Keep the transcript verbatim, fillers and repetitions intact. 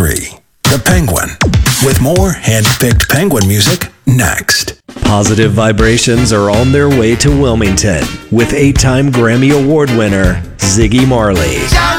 three, The Penguin, with more hand-picked Penguin music next. Positive vibrations are on their way to Wilmington with eight-time Grammy Award winner Ziggy Marley.